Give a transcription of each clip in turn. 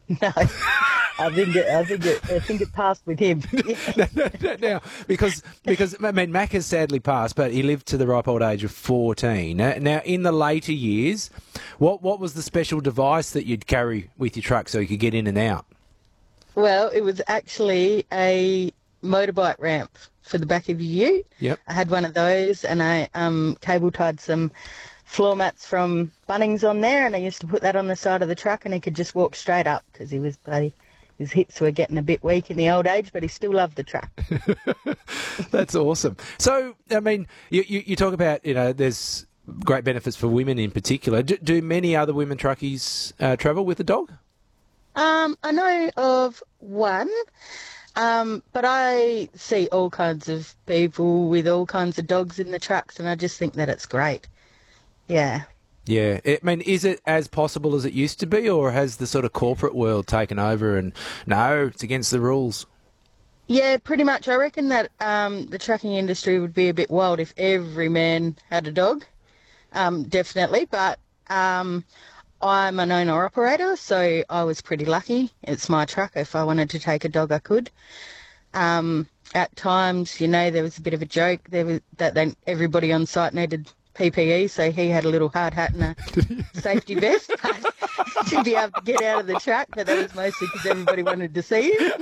No, I think it passed with him. Now, because I mean, Mac has sadly passed, but he lived to the ripe old age of 14. Now, in the later years, what was the special device that you'd carry with your truck so you could get in and out? Well, it was actually a motorbike ramp for the back of your ute. Yep. I had one of those, and I cable tied some floor mats from Bunnings on there, and I used to put that on the side of the truck, and he could just walk straight up because his hips were getting a bit weak in the old age, but he still loved the truck. That's awesome. So, I mean, you talk about, there's great benefits for women in particular. Do many other women truckies travel with a dog? I know of one, but I see all kinds of people with all kinds of dogs in the trucks, and I just think that it's great. Yeah. Yeah. I mean, is it as possible as it used to be, or has the sort of corporate world taken over and, no, it's against the rules? Yeah, pretty much. I reckon that the trucking industry would be a bit wild if every man had a dog, definitely. But I'm an owner-operator, so I was pretty lucky. It's my truck. If I wanted to take a dog, I could. At times, there was a bit of a joke that everybody on site needed PPE, so he had a little hard hat and a safety vest to be able to get out of the truck, but that was mostly because everybody wanted to see him.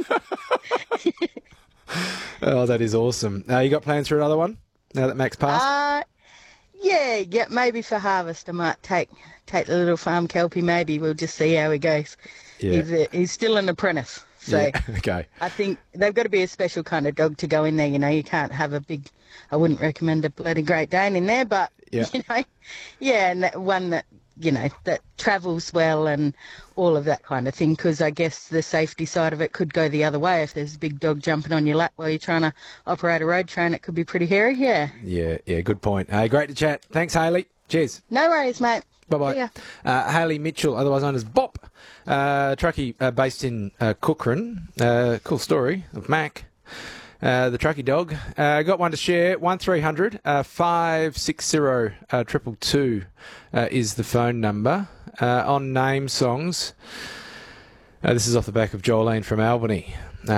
Oh, that is awesome. You got plans for another one now that Max passed? Yeah, maybe for harvest I might take the little farm kelpie. Maybe we'll just see how he goes. Yeah. He's still an apprentice, so yeah, okay. I think they've got to be a special kind of dog to go in there. You can't have I wouldn't recommend a bloody Great Dane in there, but and one that that travels well and all of that kind of thing, because I guess the safety side of it could go the other way. If there's a big dog jumping on your lap while you're trying to operate a road train, it could be pretty hairy. Yeah, good point. Great to chat. Thanks, Hayley. Cheers. No worries, mate. Bye-bye. Hayley Mitchell, otherwise known as Bop, truckie based in Cochrane. Cool story of Mac. The truckie dog. Got one to share. 1300 560 222 is the phone number. On name songs. This is off the back of Jolene from Albany.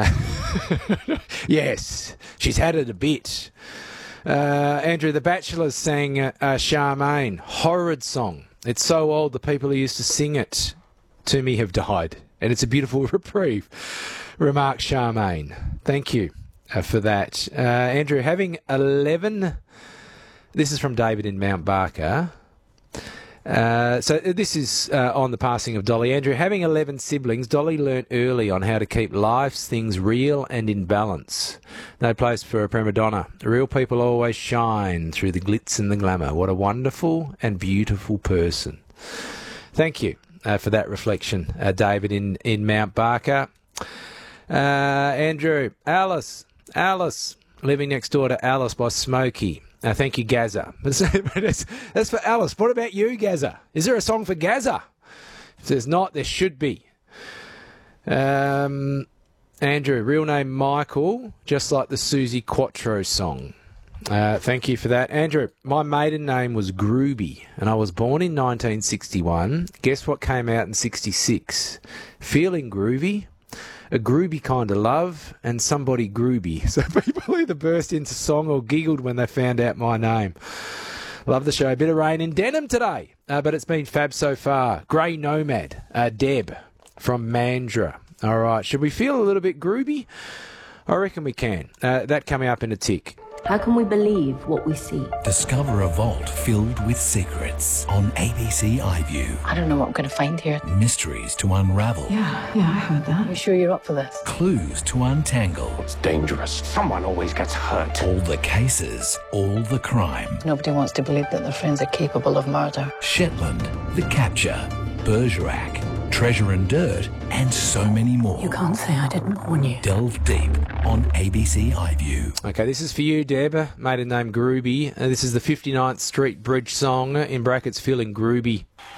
Yes, she's had it a bit. Andrew, the Bachelors sang Charmaine. Horrid song. It's so old the people who used to sing it to me have died. And it's a beautiful reprieve. Remarks Charmaine. Thank you for that. Andrew, having 11... This is from David in Mount Barker. So this is on the passing of Dolly. Andrew, having 11 siblings, Dolly learnt early on how to keep life's things real and in balance. No place for a prima donna. Real people always shine through the glitz and the glamour. What a wonderful and beautiful person. Thank you for that reflection, David in Mount Barker. Andrew, Alice, living next door to Alice by Smokey. Thank you, Gaza. That's for Alice. What about you, Gaza? Is there a song for Gaza? If there's not, there should be. Andrew, real name Michael, just like the Susie Quattro song. Thank you for that. Andrew, my maiden name was Groovy, and I was born in 1961. Guess what came out in 66? Feeling Groovy. A groovy kind of love, and somebody groovy. So people either burst into song or giggled when they found out my name. Love the show. A bit of rain in Denham today, but it's been fab so far. Grey Nomad, Deb from Mandurah. All right, should we feel a little bit groovy? I reckon we can. That coming up in a tick. How can we believe what we see? Discover a vault filled with secrets on ABC iView. I don't know what I'm going to find here. Mysteries to unravel. Yeah, I heard that. You sure you're up for this? Clues to untangle. It's dangerous. Someone always gets hurt. All the cases, all the crime. Nobody wants to believe that their friends are capable of murder. Shetland, The Capture, Bergerac, Treasure and Dirt, and so many more. You can't say I didn't warn you. Delve deep on ABC iView. Okay, this is for you, Deb. Maiden name Groovy. This is the 59th Street Bridge song, in brackets, Feeling Groovy.